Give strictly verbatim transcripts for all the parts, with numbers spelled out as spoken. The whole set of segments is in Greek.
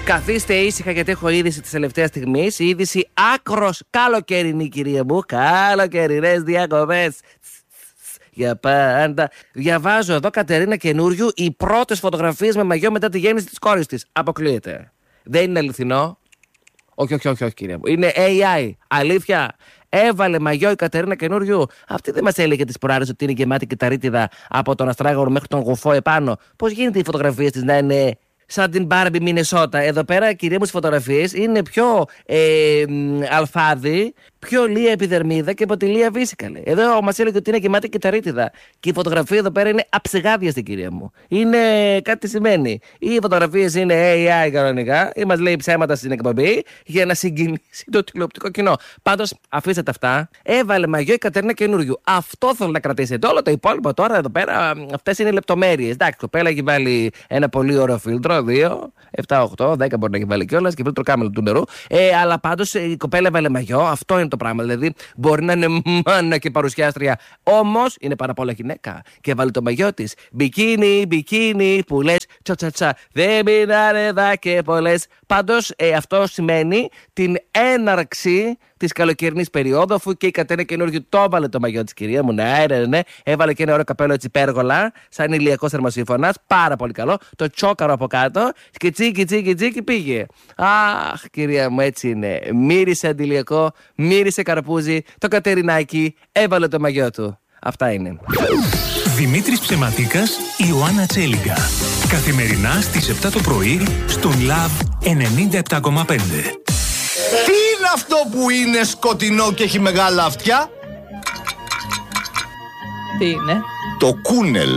Καθίστε ήσυχα γιατί έχω είδηση της τελευταίας στιγμής. Η είδηση άκρος καλοκαιρινή, κυρία μου. Καλοκαιρινές διακοπές. Για πάντα. Διαβάζω εδώ, Κατερίνα Καινούριου, οι πρώτες φωτογραφίες με μαγιό μετά τη γέννηση της κόρης της. Αποκλείεται. Δεν είναι αληθινό. Όχι, όχι, όχι, όχι, κυρία μου. Είναι έι άι. Αλήθεια. Έβαλε μαγιό η Κατερίνα Καινούριου. Αυτή δεν μας έλεγε τις προάλλες ότι είναι γεμάτη κυταρίτιδα από τον Αστράγορο μέχρι τον Γουφό επάνω. Πώς γίνεται οι φωτογραφίες της να είναι σαν την Μπάρμπι Μινεσότα? Εδώ πέρα, κυρία μου, στις φωτογραφίες είναι πιο ε, αλφάδι, πιο λία επιδερμίδα και ποτηλία βίσικαλε. Εδώ μας έλεγε ότι είναι γεμάτη κυταρίτιδα. Και η φωτογραφία εδώ πέρα είναι αψεγάδιαστη, κυρία μου. Είναι κάτι σημαίνει. Οι φωτογραφίες είναι έι άι κανονικά, ή μας λέει ψέματα στην εκπομπή για να συγκινήσει το τηλεοπτικό κοινό. Πάντως, αφήστε τα αυτά. Έβαλε μαγιό η Κατερίνα Καινούριου. Αυτό θέλω να κρατήσετε. Όλο το υπόλοιπο τώρα εδώ πέρα, αυτές είναι λεπτομέρειες. Εντάξει, το κοπέλα έχει βάλει ένα πολύ ωραίο φίλτρο. δύο, επτά, οκτώ, δέκα μπορεί να έχει βάλει κιόλας και φίλτρο κάμελο του νερού. Ε, αλλά πάντως η κοπέλα έβαλε μαγιό. Αυτό είναι το πράγμα. Δηλαδή, μπορεί να είναι μάνα και παρουσιάστρια, όμως είναι πάρα πολλά γυναίκα. Και έβαλε το μαγιό της. Μπικίνι, μπικίνι, που λες τσατσατσά. Δεν μείνανε εδώ και πολλές. Πάντως, ε, αυτό σημαίνει την έναρξη της καλοκαιρινής περίοδου, αφού και η Κατερίνα Καινούριου το έβαλε το μαγιό της, κυρία μου. Ναι, ναι, ναι. Έβαλε και ένα ωραίο καπέλο έτσι πέργολα, σαν ηλιακός θερμοσύμφωνας. Πάρα πολύ καλό. Το τσόκαρο από κάτω. Και τσίκι, τσίκι, τσίκι πήγε. Αχ, κυρία μου, έτσι είναι. Μύρισε αντιλιακό, μύρισε καρπούζι. Το Κατερινάκι έβαλε το μαγιό του. Αυτά είναι. Δημήτρης Ψεματίκας, Ιωάννα Τσέλιγκα. Καθημερινά στις επτά το πρωί στον Love ενενήντα επτά κόμμα πέντε. Τι είναι αυτό που είναι σκοτεινό και έχει μεγάλα αυτιά? Τι είναι? Το κούνελ.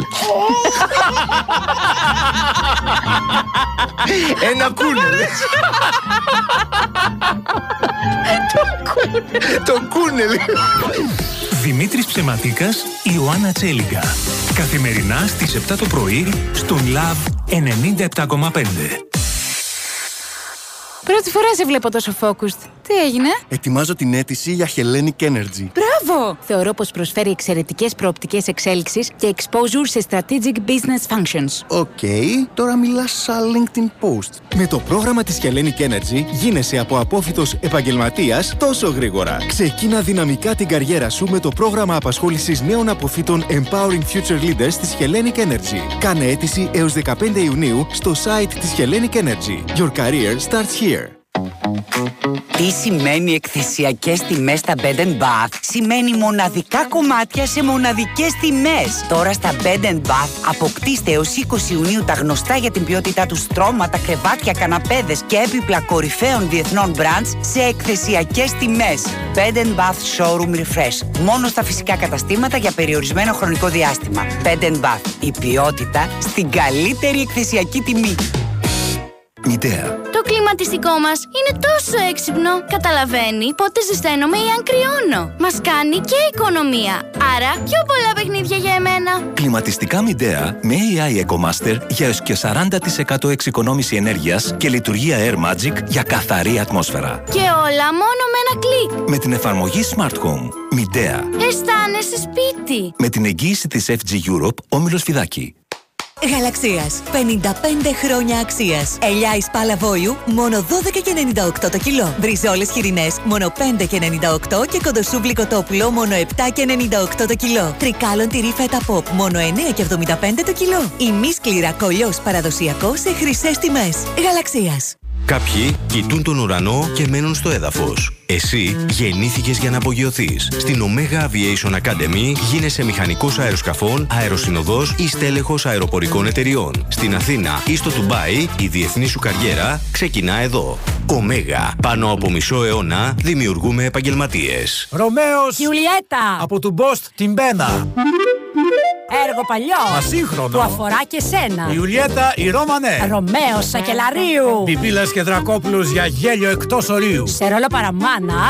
Ένα κούνελ. Το κούνελ. Δημήτρης Ψεματίκας, Ιωάννα Τσέλιγκα. Καθημερινά στις επτά το πρωί στον Love ενενήντα επτά κόμμα πέντε. Πρώτη φορά σε βλέπω τόσο focused. Τι έγινε? Ετοιμάζω την αίτηση για Hellenic Energy. Μπράβο! Θεωρώ πως προσφέρει εξαιρετικές προοπτικές εξέλιξης και exposure σε strategic business functions. Οκ, okay, τώρα μιλάς σαν LinkedIn post. Με το πρόγραμμα της Hellenic Energy γίνεσαι από απόφοιτος επαγγελματίας τόσο γρήγορα. Ξεκίνα δυναμικά την καριέρα σου με το πρόγραμμα απασχόλησης νέων αποφύτων Empowering Future Leaders της Hellenic Energy. Κάνε αίτηση έως δεκαπέντε Ιουνίου στο site της Hellenic Energy. Your career starts here. Τι σημαίνει εκθεσιακές τιμές στα Bed and Bath? Σημαίνει μοναδικά κομμάτια σε μοναδικές τιμές. Τώρα στα Bed and Bath αποκτήστε έως είκοσι Ιουνίου τα γνωστά για την ποιότητά του στρώματα, κρεβάτια, καναπέδες και έπιπλα κορυφαίων διεθνών brands σε εκθεσιακές τιμές. Bed and Bath Showroom Refresh. Μόνο στα φυσικά καταστήματα για περιορισμένο χρονικό διάστημα. Bed and Bath. Η ποιότητα στην καλύτερη εκθεσιακή τιμή. Μητέα. Το κλιματιστικό μας είναι τόσο έξυπνο. Καταλαβαίνει πότε ζεσταίνομαι ή αν κρυώνω. Μας κάνει και οικονομία. Άρα πιο πολλά παιχνίδια για εμένα. Κλιματιστικά Μητέα με έι άι EcoMaster για έως και σαράντα τοις εκατό εξοικονόμηση ενέργειας και λειτουργία Air Magic για καθαρή ατμόσφαιρα. Και όλα μόνο με ένα κλικ. Με την εφαρμογή Smart Home. Μητέα. Αισθάνεσαι σπίτι. Με την εγγύηση της εφ τζι Europe, Όμιλος Φιδάκη. Γαλαξίας. πενήντα πέντε χρόνια αξίας. Ελιά εις πάλα βόλου, μόνο δώδεκα και ενενήντα οκτώ το κιλό. Μπριζόλες χοιρινές, μόνο πέντε και ενενήντα οκτώ και κοντοσούβλι κοτόπουλο, μόνο επτά και ενενήντα οκτώ το κιλό. Τρικάλων τυρί φέτα pop, μόνο εννέα και εβδομήντα πέντε το κιλό. Ημίσκληρα κολλιός παραδοσιακό σε χρυσές τιμές. Γαλαξίας. Κάποιοι κοιτούν τον ουρανό και μένουν στο έδαφος. Εσύ γεννήθηκες για να απογειωθείς. Στην Omega Aviation Academy γίνεσαι μηχανικός αεροσκαφών, αεροσυνοδός ή στέλεχος αεροπορικών εταιριών. Στην Αθήνα ή στο Ντουμπάι η διεθνή σου καριέρα ξεκινά εδώ. Omega. Πάνω από μισό αιώνα δημιουργούμε επαγγελματίες. Ρωμαίος Γιουλιέτα. Από του Μπόστ την Μπένα. Έργο παλιό. Μα σύγχρονο. Που αφορά και σένα. Η Ιουλιέτα η Ρώμανε. Ρωμαίος Σακελαρίου. Πιπίλας και Δρακόπουλος για γέλιο εκτός ορίου. Σε ρόλο παραμάνα.